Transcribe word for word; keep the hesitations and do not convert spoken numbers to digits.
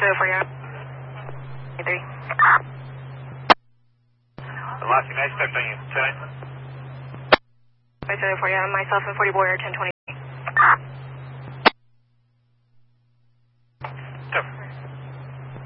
two for you. three. Velocity nice step on you. ten. five two for you. Myself and forty Warrior ten twenty.